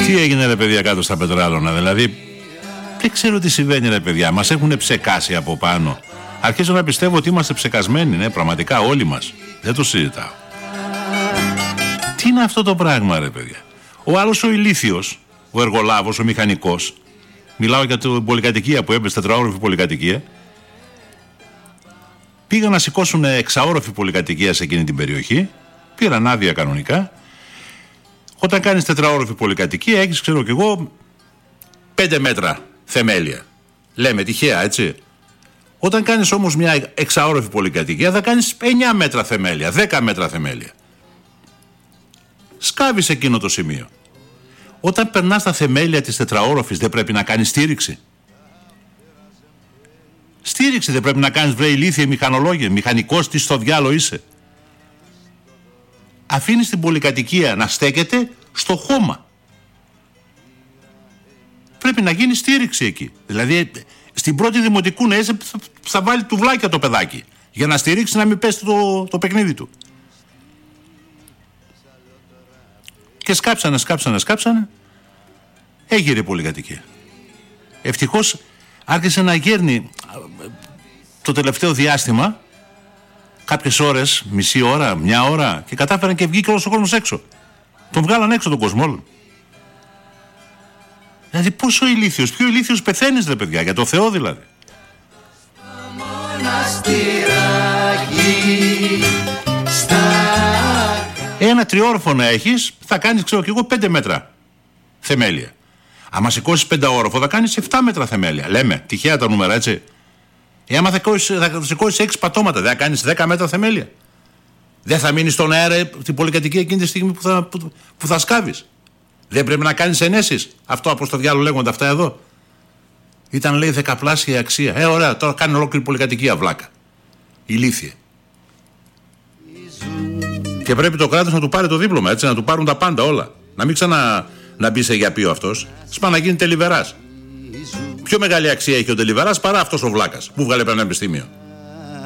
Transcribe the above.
Τι έγινε ρε παιδιά κάτω στα πετράλωνα, δηλαδή δεν ξέρω τι συμβαίνει ρε παιδιά, μας έχουν ψεκάσει από πάνω. Αρχίζω να πιστεύω ότι είμαστε ψεκασμένοι, ναι, πραγματικά όλοι μας. Δεν το συζητάω. Τι είναι αυτό το πράγμα ρε παιδιά? Ο άλλος ο ηλίθιος, ο εργολάβος, ο μηχανικός, μιλάω για την πολυκατοικία που έπεσε, τετραόροφη πολυκατοικία, πήγαν να σηκώσουν εξαόροφη πολυκατοικία σε εκείνη την περιοχή, πήραν άδεια κανονικά. Όταν κάνεις τετραόροφη πολυκατοικία έχεις, ξέρω κι εγώ, 5 μέτρα θεμέλια. Λέμε τυχαία, έτσι. Όταν κάνεις όμως μια εξαόροφη πολυκατοικία θα κάνεις 9 μέτρα θεμέλια, 10 μέτρα θεμέλια. Σκάβεις εκείνο το σημείο. Όταν περνάς τα θεμέλια της τετραόροφης δεν πρέπει να κάνεις στήριξη? Στήριξη δεν πρέπει να κάνεις, βρε ηλίθιε μηχανολόγε, μηχανικός, τι στο διάλο είσαι? Αφήνεις την πολυκατοικία να στέκεται στο χώμα. Πρέπει να γίνει στήριξη εκεί. Δηλαδή στην πρώτη δημοτικού να είσαι, θα βάλει τουβλάκια το παιδάκι για να στηρίξει, να μην πέσει το παιχνίδι του. Και σκάψανε. Έγειρε η πολυκατοικία. Ευτυχώς άρχισε να γέρνει το τελευταίο διάστημα, κάποιες ώρες, μισή ώρα, μια ώρα, και κατάφεραν και βγήκε όλος ο κόσμος έξω. Τον βγάλαν έξω τον κόσμο όλο. Δηλαδή πόσο ηλίθιος, πιο ηλίθιος πεθαίνεις ρε παιδιά, για το Θεό δηλαδή. Ένα τριόροφο να έχεις, θα κάνεις, ξέρω και εγώ, 5 μέτρα θεμέλια. Άμα σηκώσεις 5όροφο θα κάνεις 7 μέτρα θεμέλια. Λέμε, τυχαία τα νούμερα, έτσι. Άμα θα σηκώσεις 6 πατώματα, δεν θα κάνεις 10 μέτρα θεμέλια? Δεν θα μείνεις στον αέρα την πολυκατοικία εκείνη τη στιγμή που θα σκάβεις? Δεν πρέπει να κάνεις ενέσεις? Αυτό από στο διάλογο λέγονται αυτά εδώ. Ήταν, λέει, 10πλάσια η αξία. Ωραία, τώρα κάνει ολόκληρη πολυκατοικία βλάκα. Ηλίθιε. Και πρέπει το κράτος να του πάρει το δίπλωμα, έτσι, να του πάρουν τα πάντα όλα. Να μην να μπει σε γιαπείο αυτός. Σπά να γίνει τελιβεράς. Πιο μεγάλη αξία έχει ο τελιβεράς παρά αυτός ο βλάκας που βγάλε πανεπιστήμιο.